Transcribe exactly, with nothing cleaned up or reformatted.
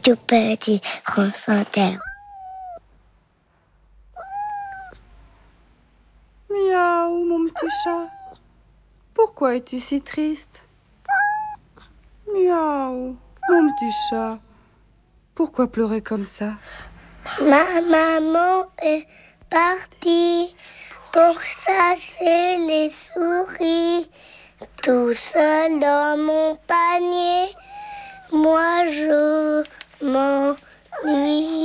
tout petit ressenteurs. Miaou, mon petit chat. Pourquoi es-tu si triste? Miaou, mon petit chat. Pourquoi pleurer comme ça? Ma maman est partie pour chasser les souris. Tout seul dans mon panier, moi je m'ennuie.